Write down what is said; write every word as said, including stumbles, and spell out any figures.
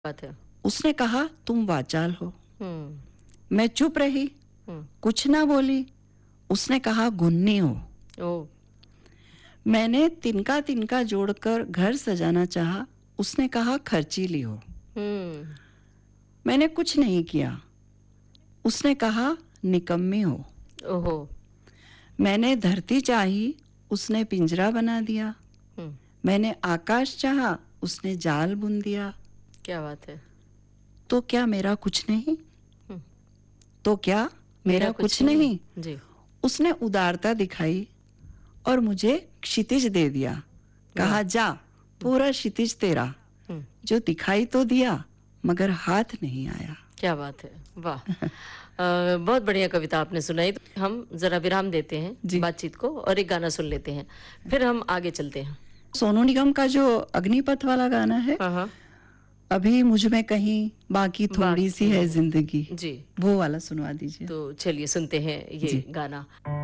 बात है। उसने कहा तुम वाचाल हो। हम्म। मैं चुप रही, हम्म। कुछ ना बोली। उसने कहा गुन्नी हो। ओ। मैंने तिनका तिनका जोड़कर घर सजाना चाहा। उसने कहा खर्चीली हो। हम्म। मैंने कुछ नहीं किया। उसने कहा निकम्मी हो। ओहो। मैंने धरती चाही, उसने पिंजरा बना दिया। हम्म। मैंने आकाश चाहा, उसने जाल बुन दिया। क्या बात है। तो क्या मेरा कुछ नहीं? हम्म। तो क्या मेरा कुछ नहीं? जी। उसने उदारता दिखाई और मुझे क्षितिज दे दिया। कहा वाह। जा, पूरा क्षितिज तेरा। हम्म। जो दिखाई तो दिया मगर हाथ नहीं आया। क्या बात है। वाह। अ, बहुत बढ़िया कविता आपने सुनाई। हम जरा विराम देते हैं जी। बातचीत को और एक गाना सुन लेते हैं, फिर हम आगे चलते हैं। सोनू निगम का जो अग्निपथ वाला गाना है, हाँ हाँ। अभी मुझ में कहीं बाकी थोड़ी सी बाकी है है। जिंदगी, जी। वो वाला सुनवा दीजिए। तो चलिए सुनते हैं ये जी। गाना।